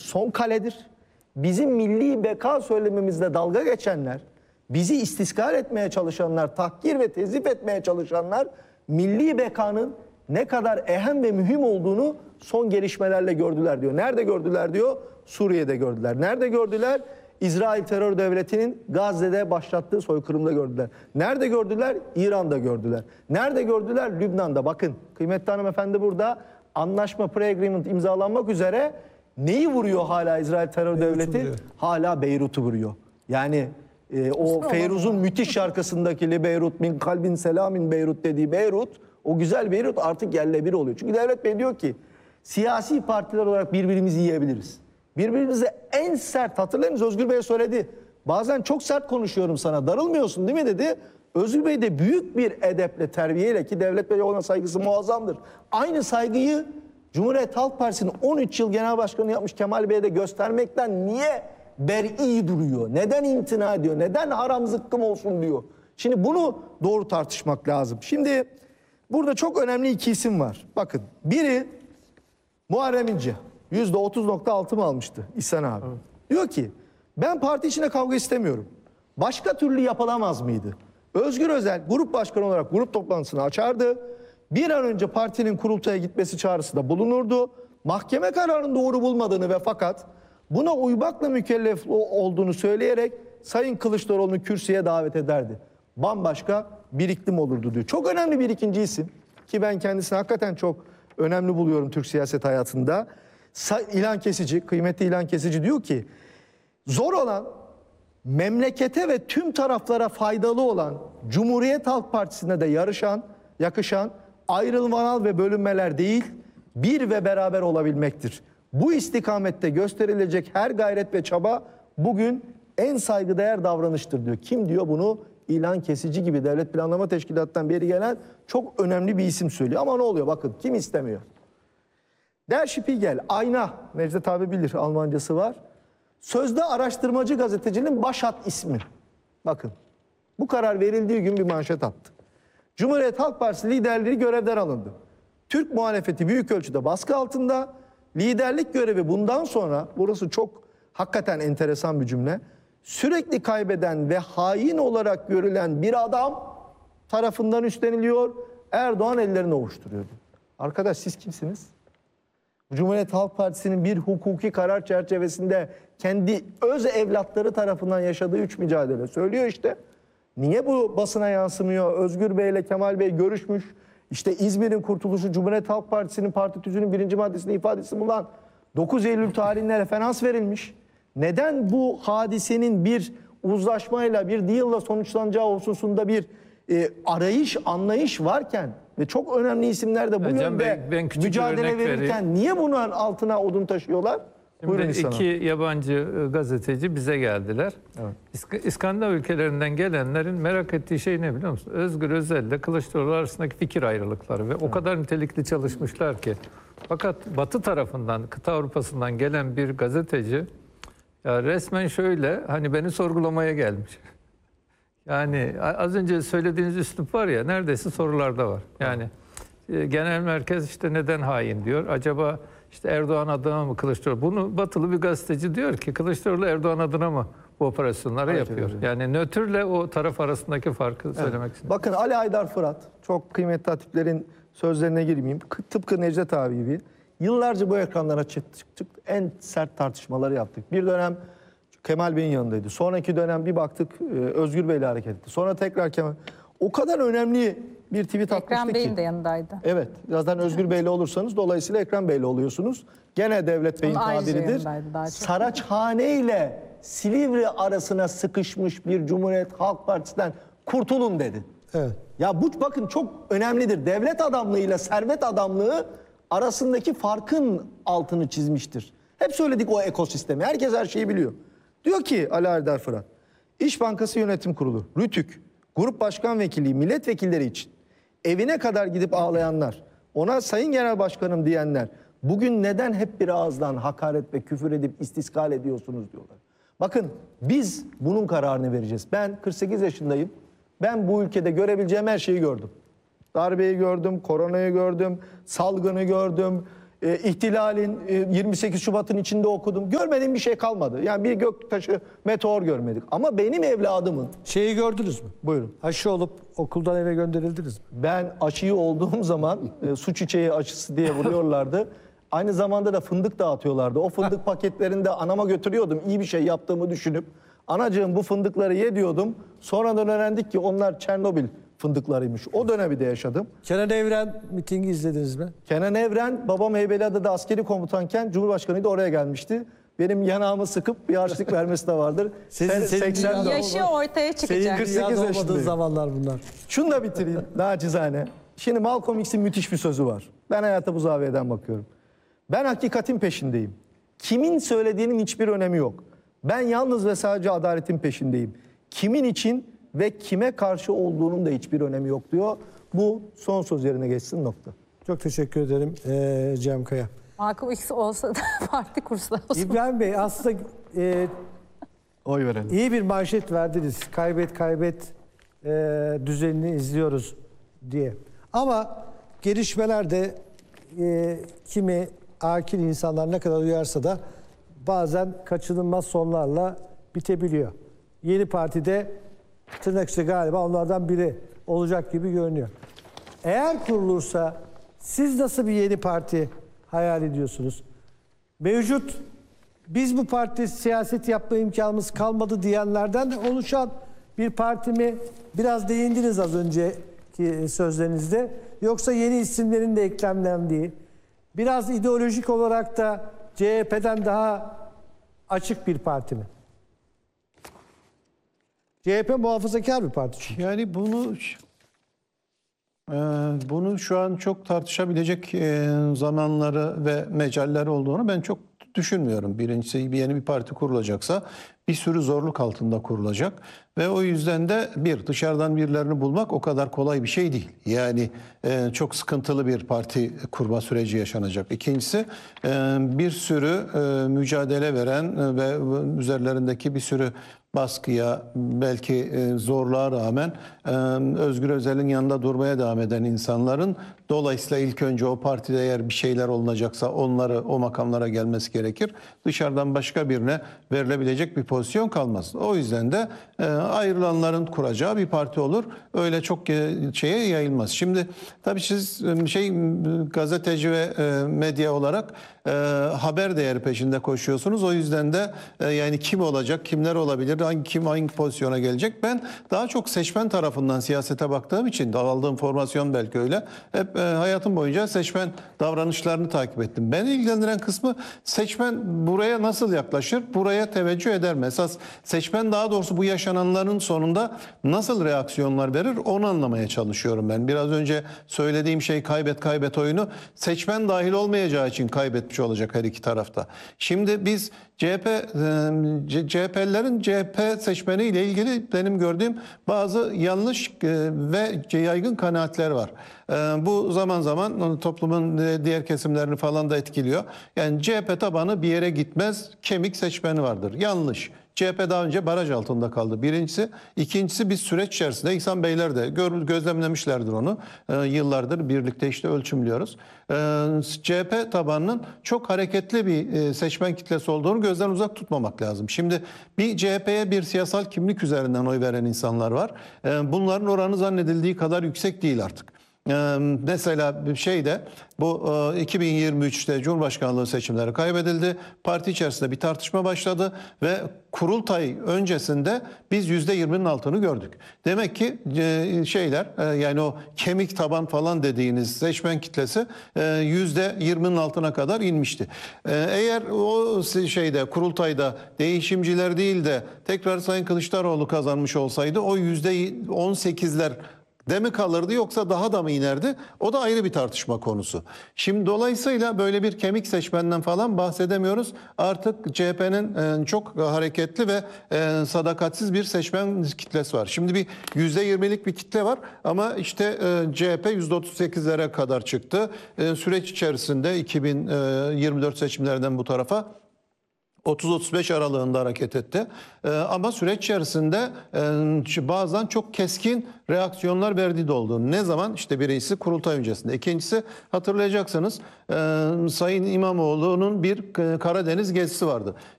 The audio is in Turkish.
son kaledir. Bizim milli beka söylemimizle dalga geçenler, bizi istisgar etmeye çalışanlar, tahkir ve tezif etmeye çalışanlar milli bekanın ne kadar ehem ve mühim olduğunu son gelişmelerle gördüler diyor. Nerede gördüler diyor? Suriye'de gördüler. Nerede gördüler? İsrail terör devletinin Gazze'de başlattığı soykırımda gördüler. Nerede gördüler? İran'da gördüler. Nerede gördüler? Lübnan'da. Bakın kıymetli hanımefendi burada anlaşma pre-agreement imzalanmak üzere neyi vuruyor hala İsrail terör devleti? vuruyor. Hala Beyrut'u vuruyor. Yani o Feyruz'un müthiş şarkısındaki Li Beyrut min kalbin selamin Beyrut dediği Beyrut, o güzel Beyrut artık yerle bir oluyor. Çünkü Devlet Bey diyor ki siyasi partiler olarak birbirimizi yiyebiliriz. Birbirimize en sert, hatırlayınız Özgür Bey söyledi. Bazen çok sert konuşuyorum sana, darılmıyorsun değil mi dedi. Özgür Bey de büyük bir edeple, terbiyeyle, ki Devlet Bey ona saygısı muazzamdır. Aynı saygıyı Cumhuriyet Halk Partisi'nin 13 yıl genel başkanı yapmış Kemal Bey'e de göstermekten niye ber'i duruyor? Neden imtina ediyor? Neden haram zıkkım olsun diyor? Şimdi bunu doğru tartışmak lazım. Şimdi burada çok önemli iki isim var. Bakın biri Muharrem İnce. %30.6 mı almıştı İhsan abi? Evet. Diyor ki ben parti içinde kavga istemiyorum. Başka türlü yapılamaz mıydı? Özgür Özel grup başkanı olarak grup toplantısını açardı. Bir an önce partinin kurultaya gitmesi çağrısında bulunurdu. Mahkeme kararını doğru bulmadığını ve fakat buna uymakla mükellef olduğunu söyleyerek Sayın Kılıçdaroğlu'nu kürsüye davet ederdi. Bambaşka bir iklim olurdu diyor. Çok önemli bir ikinci isim ki ben kendisini hakikaten çok önemli buluyorum Türk siyaset hayatında. İlhan Kesici, kıymetli İlhan Kesici diyor ki zor olan memlekete ve tüm taraflara faydalı olan Cumhuriyet Halk Partisi'ne de yakışan ayrılmalar ve bölünmeler değil, bir ve beraber olabilmektir. Bu istikamette gösterilecek her gayret ve çaba bugün en saygıdeğer davranıştır diyor. Kim diyor bunu? İlhan Kesici gibi Devlet Planlama Teşkilatı'ndan beri gelen çok önemli bir isim söylüyor. Ama ne oluyor? Bakın kim istemiyor? Der Spiegel, ayna, Necdet abi bilir, Almancası var. Sözde araştırmacı gazetecinin Başat ismi. Bakın, bu karar verildiği gün bir manşet attı. Cumhuriyet Halk Partisi liderleri görevden alındı. Türk muhalefeti büyük ölçüde baskı altında. Liderlik görevi bundan sonra, burası çok hakikaten enteresan bir cümle, sürekli kaybeden ve hain olarak görülen bir adam tarafından üstleniliyor. Erdoğan ellerini ovuşturuyor. Arkadaş siz kimsiniz? Cumhuriyet Halk Partisi'nin bir hukuki karar çerçevesinde kendi öz evlatları tarafından yaşadığı üç mücadele söylüyor işte. Niye bu basına yansımıyor? Özgür Bey ile Kemal Bey görüşmüş. İşte İzmir'in kurtuluşu Cumhuriyet Halk Partisi'nin parti tüzüğünün 1. maddesinde ifadesi bulunan 9 Eylül tarihine referans verilmiş. Neden bu hadisenin bir uzlaşmayla, bir deal'la sonuçlanacağı hususunda bir arayış, anlayış varken ve çok önemli isimler de bu yönde mücadele verirken niye bunun altına odun taşıyorlar? Şimdi iki yabancı gazeteci bize geldiler. Evet. İskandinav ülkelerinden gelenlerin merak ettiği şey ne biliyor musun? Özgür Özel ile Kılıçdaroğlu arasındaki fikir ayrılıkları ve o kadar nitelikli çalışmışlar ki. Fakat Batı tarafından, kıta Avrupa'sından gelen bir gazeteci ya resmen şöyle hani beni sorgulamaya gelmiş. Yani az önce söylediğiniz üslup var ya neredeyse sorularda var. Yani genel merkez işte neden hain diyor. Acaba işte Erdoğan adına mı Kılıçdaroğlu? Bunu batılı bir gazeteci diyor ki Kılıçdaroğlu Erdoğan adına mı bu operasyonları yapıyor? Yani nötrle o taraf arasındaki farkı söylemek istiyorum. Bakın Ali Aydar Fırat, çok kıymetli hatiplerin sözlerine girmeyeyim. Tıpkı Necdet abi gibi yıllarca bu ekranlara çıktık. En sert tartışmaları yaptık. Bir dönem Kemal Bey'in yanındaydı. Sonraki dönem bir baktık Özgür Bey'le hareket etti. Sonra tekrar Kemal. O kadar önemli bir tweet atmıştı ki. Ekrem Bey'in de yanındaydı. Evet. Zaten Özgür Bey'le olursanız dolayısıyla Ekrem Bey'le oluyorsunuz. Gene Devlet Bey'in tabiridir. Saraçhane ile Silivri arasına sıkışmış bir Cumhuriyet Halk Partisi'nden kurtulun dedi. Evet. Ya bu bakın çok önemlidir. Devlet adamlığı ile servet adamlığı arasındaki farkın altını çizmiştir. Hep söyledik o ekosistemi. Herkes her şeyi biliyor. Diyor ki Ali Aydar Fırat, İş Bankası Yönetim Kurulu, RÜTÜK, Grup Başkan Vekili, milletvekilleri için evine kadar gidip ağlayanlar, ona Sayın Genel Başkanım diyenler, bugün neden hep bir ağızdan hakaret ve küfür edip istiskal ediyorsunuz diyorlar. Bakın biz bunun kararını vereceğiz. Ben 48 yaşındayım. Ben bu ülkede görebileceğim her şeyi gördüm. Darbeyi gördüm, koronayı gördüm, salgını gördüm, ihtilalin 28 Şubat'ın içinde okudum. Görmediğim bir şey kalmadı. Yani bir göktaşı, meteor görmedik. Ama benim evladımın... Şeyi gördünüz mü? Buyurun. Aşı olup okuldan eve gönderildiniz mi? Ben aşıyı olduğum zaman su çiçeği aşısı diye vuruyorlardı. Aynı zamanda da fındık dağıtıyorlardı. O fındık paketlerini de anama götürüyordum. İyi bir şey yaptığımı düşünüp. Anacığım bu fındıkları ye diyordum. Sonradan öğrendik ki onlar Çernobil fındıklarıymış. O dönemi de yaşadım. Kenan Evren mitingi izlediniz mi? Kenan Evren, babam Heybeliada'da askeri komutanken Cumhurbaşkanıydı, oraya gelmişti. Benim yanağımı sıkıp bir harçlık vermesi de vardır. Senin 80 Yaşı ortaya Senin çıkacak. 48 dünyada olmadığı yaşındayım. zamanlar bunlar. Şunu da bitireyim naçizane. Şimdi Malcolm X'in müthiş bir sözü var. Ben hayata bu zaviyeden bakıyorum. Ben hakikatin peşindeyim. Kimin söylediğinin hiçbir önemi yok. Ben yalnız ve sadece adaletin peşindeyim. Kimin için ve kime karşı olduğunun da hiçbir önemi yok diyor. Bu son söz yerine geçsin, nokta. Çok teşekkür ederim Cem Kaya. Malcolm X olsa da parti kursa olsa. İbrahim Bey aslında Oy verelim. iyi bir manşet verdiniz. Kaybet kaybet düzenini izliyoruz diye. Ama gelişmeler de kimi akil insanlar ne kadar uyarsa da bazen kaçınılmaz sonlarla bitebiliyor. Yeni partide tırnak içinde galiba onlardan biri olacak gibi görünüyor. Eğer kurulursa siz nasıl bir yeni parti hayal ediyorsunuz? Mevcut biz bu parti siyaset yapma imkanımız kalmadı diyenlerden de oluşan bir parti mi? Biraz değindiniz az önceki sözlerinizde. Yoksa yeni isimlerin de eklemlendiği, biraz ideolojik olarak da CHP'den daha açık bir parti mi? CHP muhafazakar bir parti çünkü. Yani bunu şu an çok tartışabilecek zamanları ve mecaller olduğunu ben çok düşünmüyorum. Birincisi yeni bir parti kurulacaksa bir sürü zorluk altında kurulacak ve o yüzden de dışarıdan birilerini bulmak o kadar kolay bir şey değil. Yani çok sıkıntılı bir parti kurma süreci yaşanacak. İkincisi bir sürü mücadele veren ve üzerlerindeki bir sürü baskıya, belki zorluğa rağmen Özgür Özel'in yanında durmaya devam eden insanların dolayısıyla ilk önce o partide eğer bir şeyler olunacaksa onları o makamlara gelmesi gerekir. Dışarıdan başka birine verilebilecek bir pozisyon kalmaz. O yüzden de ayrılanların kuracağı bir parti olur. Öyle çok şeye yayılmaz. Şimdi tabii siz gazeteci ve medya olarak haber değeri peşinde koşuyorsunuz. O yüzden de yani kim olacak, kimler olabilir, hangi pozisyona gelecek? Ben daha çok seçmen tarafından siyasete baktığım için, aldığım formasyon belki öyle. Hep hayatım boyunca seçmen davranışlarını takip ettim. Beni ilgilendiren kısmı seçmen buraya nasıl yaklaşır, buraya teveccüh eder mi? Esas seçmen daha doğrusu bu yaşananların sonunda nasıl reaksiyonlar verir onu anlamaya çalışıyorum ben. Biraz önce söylediğim şey kaybet oyunu seçmen dahil olmayacağı için kaybetmiş olacak her iki tarafta. Şimdi biz CHP'lilerin CHP seçmeniyle ilgili benim gördüğüm bazı yanlış ve yaygın kanaatler var. Bu zaman zaman toplumun diğer kesimlerini falan da etkiliyor. Yani CHP tabanı bir yere gitmez, kemik seçmeni vardır. Yanlış. CHP daha önce baraj altında kaldı. Birincisi. İkincisi bir süreç içerisinde İhsan Beyler de gözlemlemişlerdir onu. Yıllardır birlikte işte ölçümlüyoruz. CHP tabanının çok hareketli bir seçmen kitlesi olduğunu gözden uzak tutmamak lazım. Şimdi bir CHP'ye bir siyasal kimlik üzerinden oy veren insanlar var. Bunların oranı zannedildiği kadar yüksek değil artık. Mesela bu 2023'te Cumhurbaşkanlığı seçimleri kaybedildi. Parti içerisinde bir tartışma başladı ve kurultay öncesinde biz %20'nin altını gördük. Demek ki yani o kemik taban falan dediğiniz seçmen kitlesi %20'nin altına kadar inmişti. Eğer o kurultayda değişimciler değil de tekrar Sayın Kılıçdaroğlu kazanmış olsaydı o %18'ler de mi kalırdı yoksa daha da mı inerdi? O da ayrı bir tartışma konusu. Şimdi dolayısıyla böyle bir kemik seçmenden falan bahsedemiyoruz. Artık CHP'nin çok hareketli ve sadakatsiz bir seçmen kitlesi var. Şimdi bir %20'lik bir kitle var ama işte CHP %38'lere kadar çıktı. Süreç içerisinde 2024 seçimlerinden bu tarafa 30-35 aralığında hareket etti. Ama süreç içerisinde bazen çok keskin reaksiyonlar verdiği de oldu. Ne zaman? İşte birincisi kurultay öncesinde. İkincisi hatırlayacaksınız Sayın İmamoğlu'nun bir Karadeniz gezisi vardı.